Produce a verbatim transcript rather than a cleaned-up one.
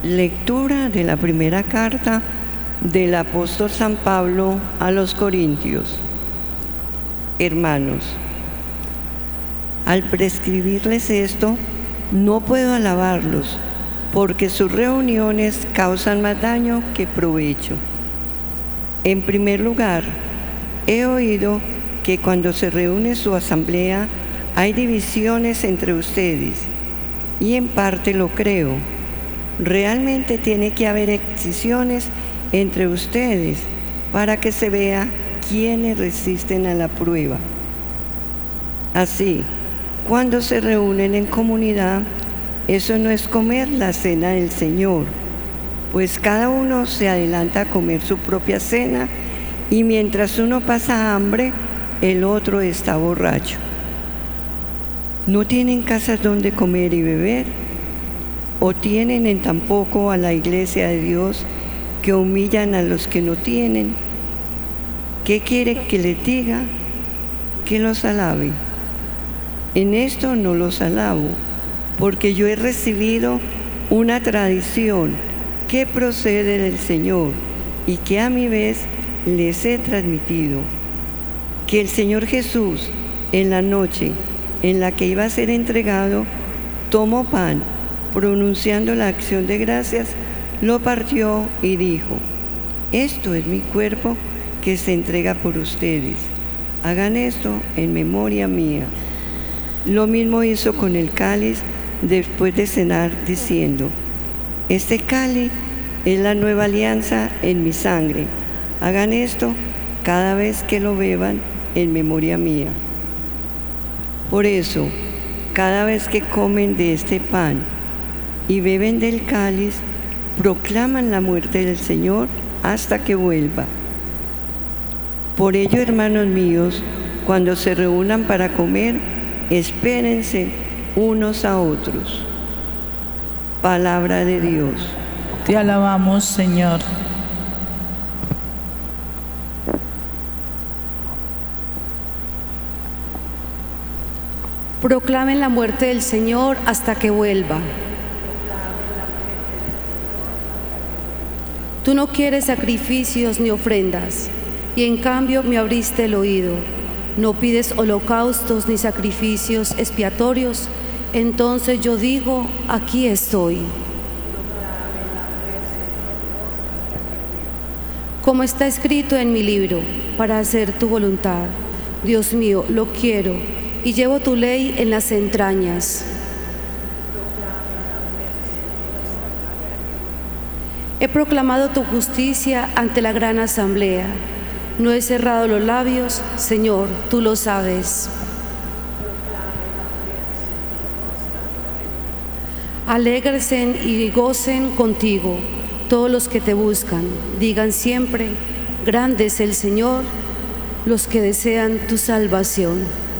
Lectura de la primera carta del apóstol San Pablo a los Corintios. Hermanos, al prescribirles esto, no puedo alabarlos, porque sus reuniones causan más daño que provecho. En primer lugar, he oído que cuando se reúne su asamblea hay divisiones entre ustedes, y en parte lo creo. Realmente tiene que haber excisiones entre ustedes para que se vea quiénes resisten a la prueba. Así, cuando se reúnen en comunidad, eso no es comer la cena del Señor, pues cada uno se adelanta a comer su propia cena y mientras uno pasa hambre, el otro está borracho. ¿No tienen casas donde comer y beber? ¿O tienen en tan poco a la iglesia de Dios que humillan a los que no tienen? ¿Qué quiere que les diga? Que los alabe. En esto no los alabo, porque yo he recibido una tradición que procede del Señor y que a mi vez les he transmitido, que el Señor Jesús, en la noche en la que iba a ser entregado, tomó pan, pronunciando la acción de gracias, lo partió y dijo: esto es mi cuerpo que se entrega por ustedes. Hagan esto en memoria mía. Lo mismo hizo con el cáliz después de cenar, diciendo: este cáliz es la nueva alianza en mi sangre. Hagan esto cada vez que lo beban en memoria mía. Por eso, cada vez que comen de este pan y beben del cáliz, proclaman la muerte del Señor hasta que vuelva. Por ello, hermanos míos, cuando se reúnan para comer, espérense unos a otros. Palabra de Dios. Te alabamos, Señor. Proclamen la muerte del Señor hasta que vuelva. Tú no quieres sacrificios ni ofrendas, y en cambio me abriste el oído. No pides holocaustos ni sacrificios expiatorios, entonces yo digo: aquí estoy. Como está escrito en mi libro, para hacer tu voluntad. Dios mío, lo quiero, y llevo tu ley en las entrañas. He proclamado tu justicia ante la gran asamblea. No he cerrado los labios, Señor, tú lo sabes. Alégrense y gocen contigo todos los que te buscan. Digan siempre: grande es el Señor, los que desean tu salvación.